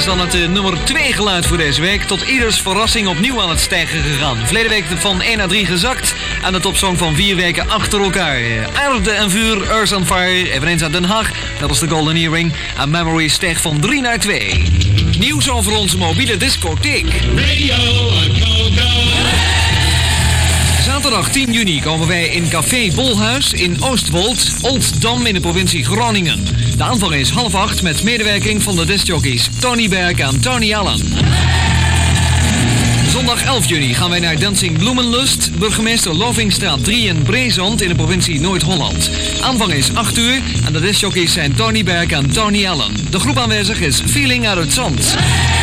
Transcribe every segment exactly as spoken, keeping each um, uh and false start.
is dan het uh, nummer twee geluid voor deze week. Tot ieders verrassing opnieuw aan het stijgen gegaan. Verleden week van één naar drie gezakt. En de topsong van vier weken achter elkaar. Aarde en vuur, Earth on Fire, eveneens uit Den Haag. Dat was de Golden Earring. En Memory steeg van drie naar twee. Nieuws over onze mobiele discotheek. Radio Go-Go. Zaterdag tien juni komen wij in Café Bolhuis in Oostwold, Olddam in de provincie Groningen. De aanvang is half acht met medewerking van de discjockeys Tony Berg en Tony Allen. Zondag elf juni gaan wij naar Dancing Bloemenlust, burgemeester Lovingstraat drie in Brezand in de provincie Noord-Holland. Aanvang is acht uur en de discjockeys zijn Tony Berg en Tony Allen. De groep aanwezig is Feeling uit het Zand.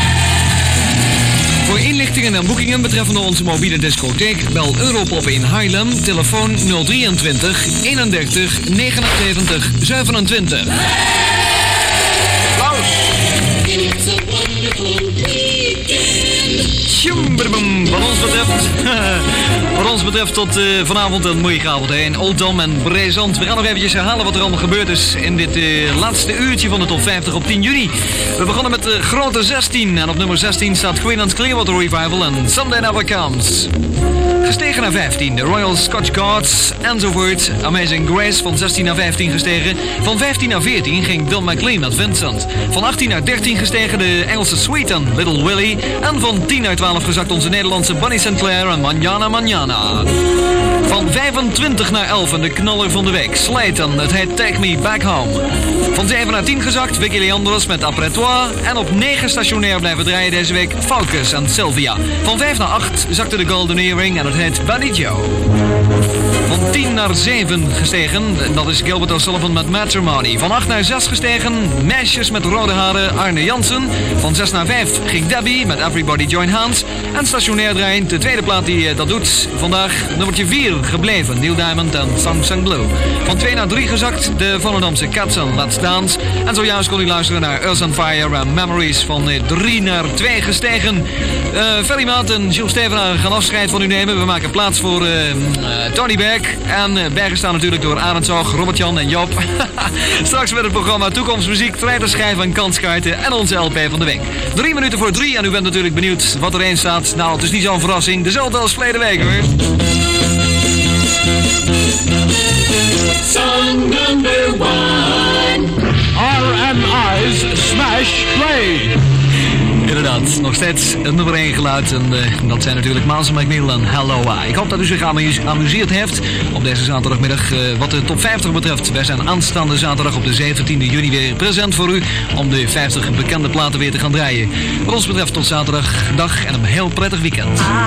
Voor inlichtingen en boekingen betreffende onze mobiele discotheek bel Europop in Haarlem, telefoon nul drieëntwintig eenendertig negenenzeventig zevenentwintig. Applaus! It's a wonderful weekend. Tjoemberboem, wat ons betreft, wat ons betreft tot uh, vanavond een mooie avond hè, in Olddam en Brezand. We gaan nog eventjes herhalen wat er allemaal gebeurd is in dit uh, laatste uurtje van de top vijftig op tien juni. We begonnen met de grote zestien en op nummer zestien staat Queen's Clearwater Revival en Someday Never Comes. Gestegen naar vijftien, de Royal Scotch Guards enzovoort. Amazing Grace van zestien naar vijftien gestegen. Van vijftien naar veertien ging Don McLean met Vincent. Van achttien naar dertien gestegen de Engelse Sweet en Little Willie. En van tien naar twaalf gezakt onze Nederlandse Bonnie Sinclair en Manana Manana. Van vijfentwintig naar elf en de knaller van de week, Slayton, het heet Take Me Back Home. Van zeven naar tien gezakt, Vicky Leandros met Après Toi. En op negen stationair blijven draaien deze week Focus en Sylvia. Van vijf naar acht zakte de Golden Earring en het heet Buddy Joe. Van tien naar zeven gestegen, dat is Gilbert O'Sullivan met Matrimony. Van acht naar zes gestegen, Meisjes met rode haren, Arne Jansen. Van zes naar vijf ging Debbie met Everybody Join Hands. En stationair draaiend, de tweede plaat die dat doet vandaag, nummertje vier gebleven, Neil Diamond en Song Sung Blue. Van twee naar drie gezakt, de Volendamse Cats en Let's Dance. En zojuist kon u luisteren naar Earth on Fire en Memories van drie naar twee gestegen. Uh, Ferry Maat en Jules Stevenaar gaan afscheid van u nemen. We maken plaats voor uh, uh, Tony Berg. En uh, Bergen staan natuurlijk door Arendsoog, Robert-Jan en Joop. Straks met het programma Toekomstmuziek, treiterschijf en kanskaarten en onze L P van de week. Drie minuten voor drie en u bent natuurlijk benieuwd wat er eens staat. Nou, het is niet zo'n verrassing. Dezelfde als verleden week hoor. Song number one. R M I's Smash Play. Inderdaad, nog steeds het nummer één geluid. En uh, dat zijn natuurlijk Miles McNeil en Hello I. Ik hoop dat u zich geamuseerd heeft op deze zaterdagmiddag. Uh, wat de top vijftig betreft, wij zijn aanstaande zaterdag op de zeventiende juni weer present voor u. Om de vijftig bekende platen weer te gaan draaien. Wat ons betreft tot zaterdag dag en een heel prettig weekend.